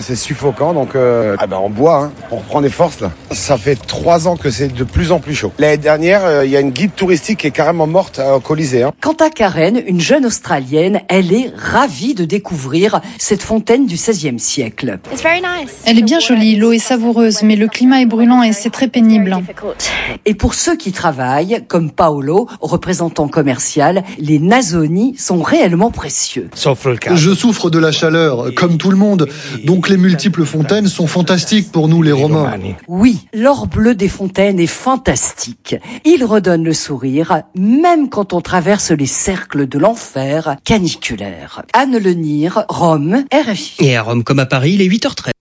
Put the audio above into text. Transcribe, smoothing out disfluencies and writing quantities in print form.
c'est suffocant, donc on boit, hein. On reprend des forces là. Ça fait 3 ans que c'est de plus en plus chaud. L'année dernière, il y a une guide touristique qui est carrément morte au Colisée. Hein. Quant à Karen, une jeune Australienne, elle est ravie de découvrir cette fontaine du XVIe siècle. Elle est bien jolie, l'eau est savoureuse, mais le climat est brûlant et c'est très pénible. Et pour ceux qui travaillent, comme Paolo, représentant commercial, les nasoni sont réellement précieux. Je souffre de la chaleur, comme tout le monde, donc les multiples fontaines sont fantastiques pour nous les Romains. Oui, l'or bleu des fontaines est fantastique. Il redonne le sourire, même quand on traverse les cercles de l'enfer caniculaire. Anne Lenire, Rome, RFI. Et à Rome comme à Paris, il est 8h13.